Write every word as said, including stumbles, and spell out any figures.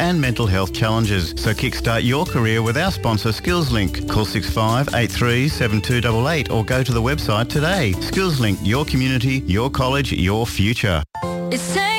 and mental health challenges. So kickstart your career with our sponsor SkillsLink. Call six five eight three seven two eight eight or go to the website today. SkillsLink, your community, your college, your future. It's